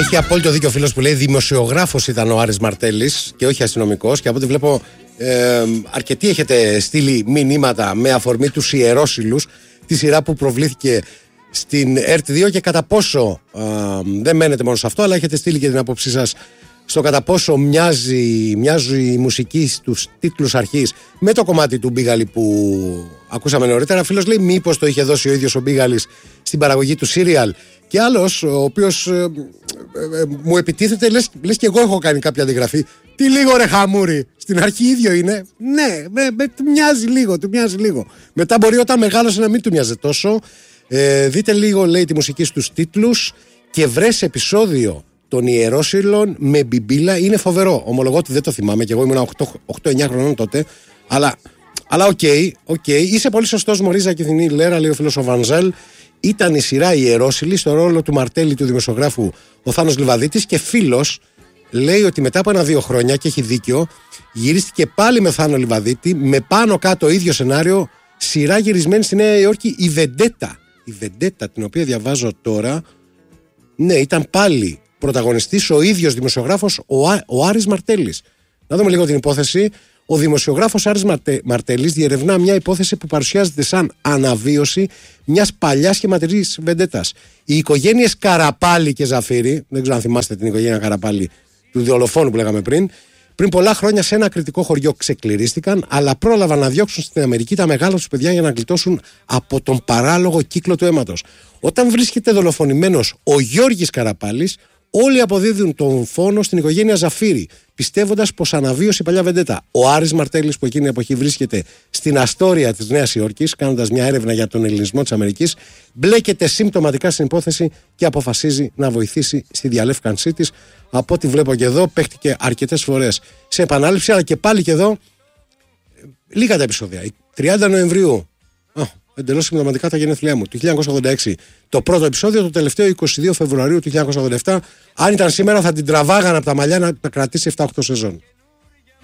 Έχει απόλυτο δίκιο ο φίλος που λέει δημοσιογράφος ήταν ο Άρης Μαρτέλης και όχι αστυνομικός. Και από ό,τι βλέπω, αρκετοί έχετε στείλει μηνύματα με αφορμή τους Ιερόσυλους, τη σειρά που προβλήθηκε στην ΕΡΤ2 και κατά πόσο δεν μένετε μόνο σε αυτό, αλλά έχετε στείλει και την άποψή σας στο κατά πόσο μοιάζει η μουσική στους τίτλους αρχής με το κομμάτι του Μπίγαλη που ακούσαμε νωρίτερα. Φίλος λέει μήπως το είχε δώσει ο ίδιος ο Μπίγαλης στην παραγωγή του serial. Και άλλος ο οποίος μου επιτίθεται, λες και εγώ έχω κάνει κάποια αντιγραφή. Τι λίγο ρε χαμούρι, στην αρχή ίδιο είναι. Ναι, του μοιάζει λίγο. Μετά μπορεί όταν μεγάλωσε να μην του μοιάζει τόσο. Δείτε λίγο, λέει, τη μουσική στους τίτλους και βρες επεισόδιο των Ιερόσυλων με μπιμπίλα. Είναι φοβερό. Ομολογώ ότι δεν το θυμάμαι και εγώ ήμουν 8-9 χρονών τότε. Αλλά οκ. Είσαι πολύ σωστός, Μωρίζα και Θηνή Λέρα, λέει ο φίλος ο Βανζέλ. Ήταν η σειρά Ιερόσυλοι στο ρόλο του Μαρτέλη, του δημοσιογράφου ο Θάνος Λιβαδίτης, και φίλος λέει ότι μετά από 1-2 χρόνια, και έχει δίκιο, γυρίστηκε πάλι με Θάνο Λιβαδίτη, με πάνω κάτω ίδιο σενάριο, σειρά γυρισμένη στη Νέα Υόρκη, η Βεντέτα. Η Βεντέτα, την οποία διαβάζω τώρα, ναι, ήταν πάλι πρωταγωνιστής ο ίδιος δημοσιογράφος, ο Άρης Μαρτέλης. Να δούμε λίγο την υπόθεση. Ο δημοσιογράφος Άρης Μαρτέλης διερευνά μια υπόθεση που παρουσιάζεται σαν αναβίωση μιας παλιάς σχηματικής βεντέτας. Οι οικογένειες Καραπάλη και Ζαφύρη, δεν ξέρω αν θυμάστε την οικογένεια Καραπάλη του δολοφόνου που λέγαμε πριν πολλά χρόνια σε ένα κριτικό χωριό ξεκληρίστηκαν, αλλά πρόλαβαν να διώξουν στην Αμερική τα μεγάλα τους παιδιά για να γλιτώσουν από τον παράλογο κύκλο του αίματος. Όταν βρίσκεται δολοφονημένος ο Γιώργης Καραπάλης, όλοι αποδίδουν τον φόνο στην οικογένεια Ζαφύρη, πιστεύοντας πως αναβίωσε η παλιά βεντέτα. Ο Άρης Μαρτέλης, που εκείνη την εποχή βρίσκεται στην Αστόρια της Νέας Υόρκης, κάνοντας μια έρευνα για τον ελληνισμό της Αμερικής, μπλέκεται συμπτωματικά στην υπόθεση και αποφασίζει να βοηθήσει στη διαλεύκανσή της. Από ό,τι βλέπω και εδώ, παίχτηκε αρκετές φορές σε επανάληψη, αλλά και πάλι και εδώ λίγα τα επεισόδια. 30 Νοεμβρίου. Εντελώς συμπτωματικά τα γενέθλιά μου, του 1986. Το πρώτο επεισόδιο, το τελευταίο 22 Φεβρουαρίου του 1987. Αν ήταν σήμερα θα την τραβάγαν από τα μαλλιά να κρατήσει 7-8 σεζόν.